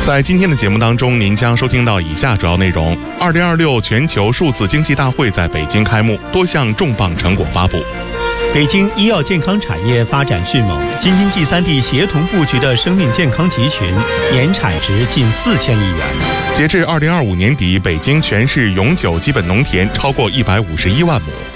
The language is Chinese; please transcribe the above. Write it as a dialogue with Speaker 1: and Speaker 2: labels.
Speaker 1: 在今天的节目当中，您将收听到以下主要内容：2026全球数字经济大会在北京开幕，多项重磅成果发布。
Speaker 2: 北京医药健康产业发展迅猛，京津冀3地协同布局的生命健康集群，年产值近4000亿元。
Speaker 1: 截至2025年底，北京全市永久基本农田超过151万亩。